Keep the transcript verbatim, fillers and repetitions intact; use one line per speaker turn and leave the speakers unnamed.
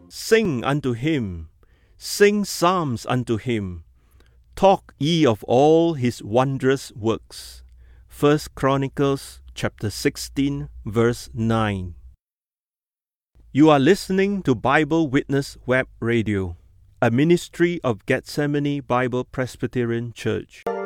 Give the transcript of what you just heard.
Sing unto him, sing psalms unto him. Talk ye of all his wondrous works. First Chronicles chapter sixteen, verse nine. You are listening to Bible Witness Web Radio, a ministry of Gethsemane Bible Presbyterian Church.